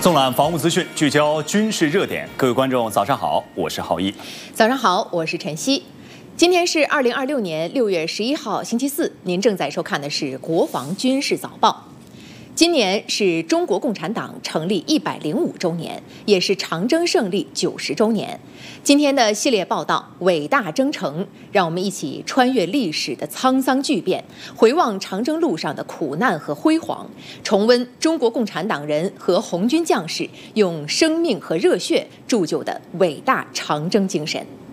纵览防务资讯，聚焦军事热点。各位观众，早上好，我是浩一。 早上好，我是晨曦。今天是2026年6月11号，星期四。您正在收看的是《国防军事早报》。今年是中国共产党成立105周年，也是长征胜利90周年。今天的系列报道《伟大征程》，让我们一起穿越历史的沧桑巨变，回望长征路上的苦难和辉煌，重温中国共产党人和红军将士用生命和热血铸就的伟大长征精神。